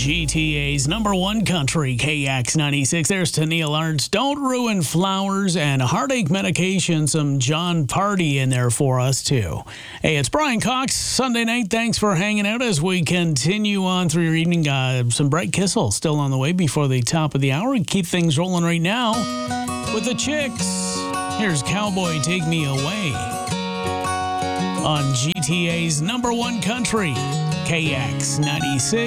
GTA's number one country, KX96. There's Tennille Arts, Don't Ruin Flowers, and Heartache Medication. Some John Party in there for us, too. Hey, it's Brian Cox, Sunday night. Thanks for hanging out as we continue on through your evening. Some Brett Kissel still on the way before the top of the hour. We keep things rolling right now with the Chicks. Here's Cowboy Take Me Away on GTA's number one country, KX96.